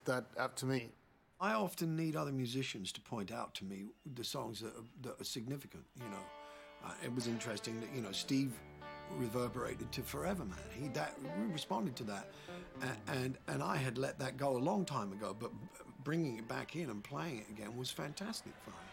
that up to me. I often need other musicians to point out to me the songs that are significant, you know. It was interesting that, you know, Steve reverberated to Forever Man. We responded to that. And I had let that go a long time ago, but bringing it back in and playing it again was fantastic for him.